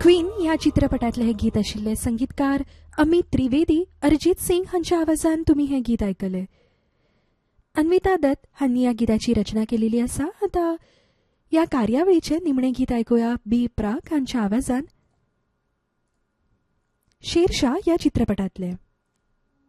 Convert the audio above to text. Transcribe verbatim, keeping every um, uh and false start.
Queen या चित्रपटातले हे गीत आशिल्ले. संगीतकार अमित त्रिवेदी, अरिजीत सिंग हांच्या आवाजान तुम्ही हे गीत आयकले. अन्विता दत्त हांनी या गीताची रचना केलेली आसा. आता या कार्यावळीचे निमणे गीत ऐकूया बी प्राक हांच्या आवाजान शेरशाह या चित्रपटातले.